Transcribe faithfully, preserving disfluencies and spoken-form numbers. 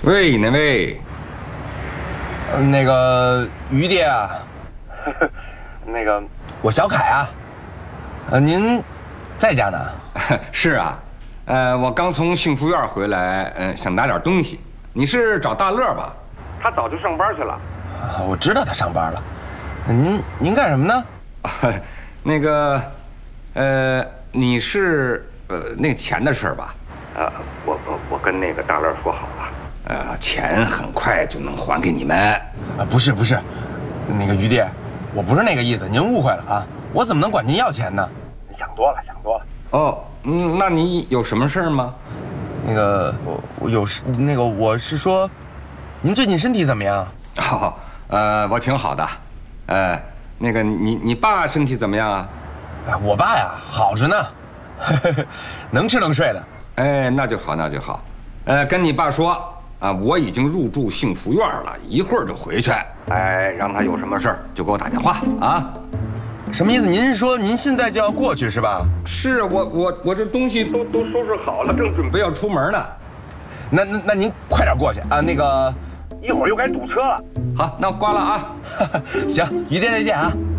喂，哪位？ 那个于爹啊，那个我小凯啊，呃，您在家呢？ 是啊，呃，我刚从幸福院回来，嗯、呃，想拿点东西。你是找大乐吧？他早就上班去了。 啊，我知道他上班了。您您干什么呢？ 那个，呃，你是呃那个钱的事儿吧？呃，我我我跟那个大乐说好了，呃，钱很快就能还给你们。 啊，不是不是，那个于爹，我不是那个意思，您误会了啊！我怎么能管您要钱呢？想多了，想多了。 哦，嗯，那你有什么事儿吗？ 那个我我有事，那个我是说，您最近身体怎么样？ 哦，呃，我挺好的，呃，那个你你你爸身体怎么样啊？ 哎，我爸呀，好着呢，能吃能睡的。 哎，那就好，那就好。呃，跟你爸说啊，我已经入住幸福院了，一会儿就回去。哎，让他有什么事儿就给我打电话啊。 什么意思？您是说您现在就要过去是吧？ 是我我我这东西都都收拾好了，正准备要出门呢。 那那那您快点过去啊！那个，一会儿又该堵车了。 好，那我挂了啊。 行，于爹再见啊。